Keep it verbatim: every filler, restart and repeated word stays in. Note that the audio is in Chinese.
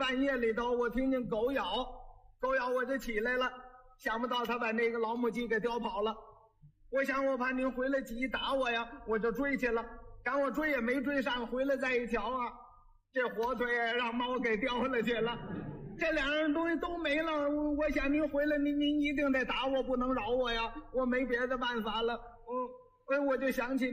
半夜里头，我听见狗咬，狗咬我就起来了，想不到他把那个老母鸡给叼跑了。我想我怕您回来急打我呀，我就追去了。赶我追也没追上，回来再一瞧啊，这火腿让猫给叼了去了。这两样东西都没了，我想您回来，您您一定得打我，不能饶我呀，我没别的办法了。嗯，我就想起